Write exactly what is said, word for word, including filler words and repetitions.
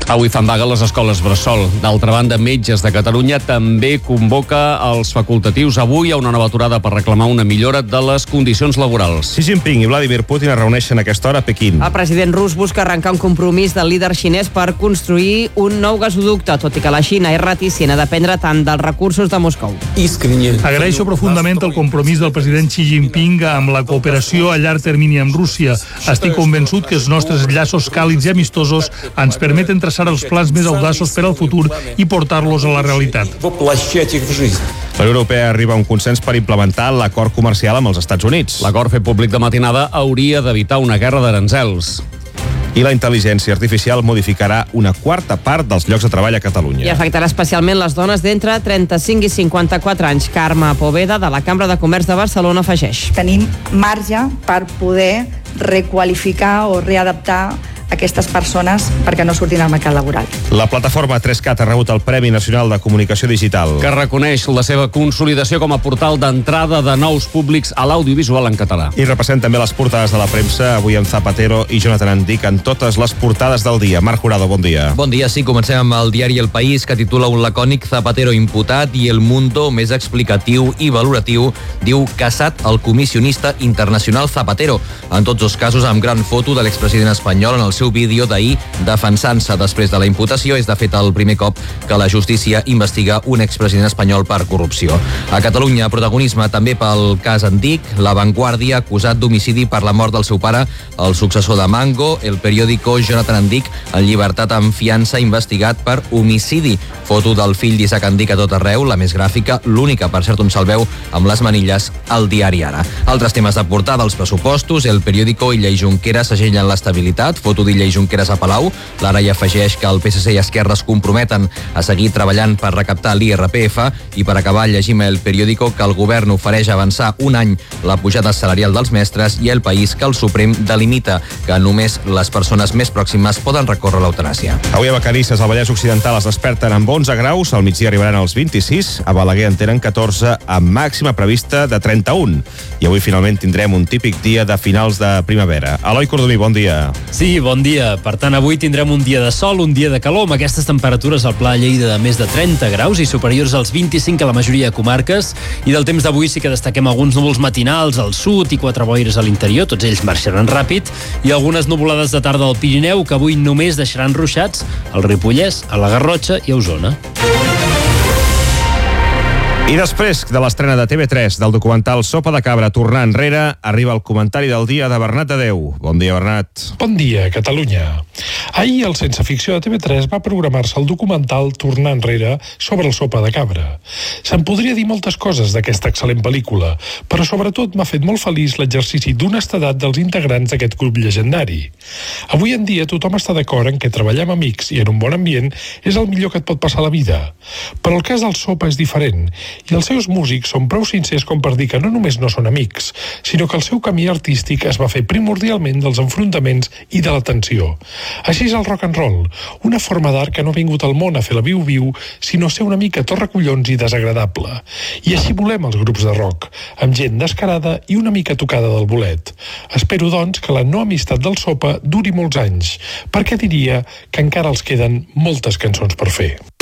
Avui fan vaga les escoles bressol. D'altra banda, Metges de Catalunya també convoca els facultatius avui a una nova aturada per reclamar una millora de les condicions laborals. Xi Jinping i Vladimir Putin es reuneixen a aquesta hora a Pequín. El president rus busca arrencar un compromís del líder xinès per construir un nou gasoducte, tot i que la Xina és reticent a dependre tant dels recursos de Moscou. Agraeixo profundament el compromís del president Xi Jinping amb la cooperació a llarg termini amb Rússia. Estic convençut que els nostres llaços càlids i amistosos ens permeten traçar els plans més audaços per al futur i portar-los a la realitat. La Unió Europea arriba a un consens per implementar l'acord comercial amb els Estats Units. L'acord fet públic de matinada hauria d'evitar una guerra d'aranzels. I la intel·ligència artificial modificarà una quarta part dels llocs de treball a Catalunya. I afectarà especialment les dones d'entre trenta-cinc i cinquanta-quatre anys. Carme Poveda, de la Cambra de Comerç de Barcelona, afegeix. Tenim marge per poder requalificar o readaptar aquestes persones perquè no surtin al mercat laboral. La plataforma tres cat ha rebut el Premi Nacional de Comunicació Digital, que reconeix la seva consolidació com a portal d'entrada de nous públics a l'audiovisual en català. I repassem també les portades de la premsa, avui amb Zapatero i Jonathan Andic en totes les portades del dia. Marc Jurado, bon dia. Bon dia, sí, comencem amb el diari El País, que titula un lacònic Zapatero imputat i El Mundo, més explicatiu i valoratiu, diu casat el comissionista internacional Zapatero. En tots dos casos amb gran foto de l'expresident espanyol en el seu vídeo d'ahir defensant-se després de la imputació. És de fet el primer cop que la justícia investiga un expresident espanyol per corrupció. A Catalunya, protagonisme també pel cas Andic, La Vanguardia acusat d'homicidi per la mort del seu pare, el successor de Mango, El Periódico, Jonathan Andic en llibertat amb fiança investigat per homicidi. Foto del fill d'Isaac Andic a tot arreu, la més gràfica, l'única, per cert, on se'l veu amb les manilles al diari Ara. Altres temes de portada, els pressupostos, El Periódico, Illa i Junqueras segellen l'estabilitat, foto d'Illa i Junqueras a Palau. L'Ara hi afegeix que el P S C i Esquerra es comprometen a seguir treballant per recaptar l'I R P F i per acabar llegim El Periódico que el govern ofereix avançar un any la pujada salarial dels mestres i El País que el Suprem delimita que només les persones més pròximes poden recórrer l'eutanàsia. Avui a Vacarisses, al Vallès Occidental, es desperten amb onze graus, al migdia arribaran als vint-i-sis, a Balaguer en tenen catorze, amb màxima prevista de trenta-un. I avui finalment tindrem un típic dia de finals de primavera. Eloi Cordomí, bon dia. Sí, bon dia. Per tant, avui tindrem un dia de sol, un dia de calor, amb aquestes temperatures al Pla de Lleida de més de trenta graus i superiors als vint-i-cinc a la majoria de comarques. I del temps d'avui sí que destaquem alguns núvols matinals al sud i quatre boires a l'interior, tots ells marxaran ràpid, i algunes nuvolades de tarda al Pirineu que avui només deixaran ruixats al Ripollès, a la Garrotxa i a Osona. I després de l'estrena de T V tres del documental Sopa de cabra tornar enrere, arriba el comentari del dia de Bernat Adeu. Bon dia, Bernat. Bon dia, Catalunya. Ahir, al Sense Ficció de T V tres va programar-se el documental Tornar enrere sobre el Sopa de cabra. Se'n podria dir moltes coses d'aquesta excel·lent pel·lícula, però sobretot m'ha fet molt feliç l'exercici d'honestedat dels integrants d'aquest grup llegendari. Avui en dia tothom està d'acord en que treballar amb amics i en un bon ambient és el millor que et pot passar a la vida. Però el cas del Sopa és diferent, i els seus músics són prou sincers com per dir que no només no són amics, sinó que el seu camí artístic es va fer primordialment dels enfrontaments i de la tensió. Així és el rock and roll, una forma d'art que no ha vingut al món a fer la viu-viu, sinó a ser una mica torracollons i desagradable. I així volem els grups de rock, amb gent descarada i una mica tocada del bolet. Espero, doncs, que la no amistat del Sopa duri molts anys, perquè diria que encara els queden moltes cançons per fer.